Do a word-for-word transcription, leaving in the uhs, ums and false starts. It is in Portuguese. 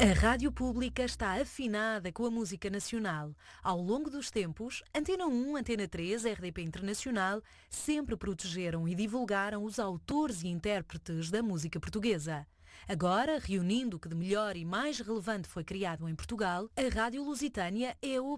A Rádio Pública está afinada com a música nacional. Ao longo dos tempos, Antena um, Antena três, R D P Internacional sempre protegeram e divulgaram os autores e intérpretes da música portuguesa. Agora, reunindo o que de melhor e mais relevante foi criado em Portugal, a Rádio Lusitânia é a